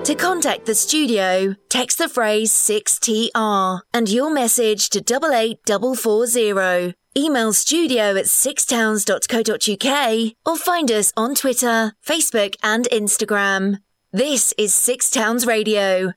To contact the studio, text the phrase 6TR and your message to 88440. Email studio@sixtowns.co.uk or find us on Twitter, Facebook and Instagram. This is Six Towns Radio,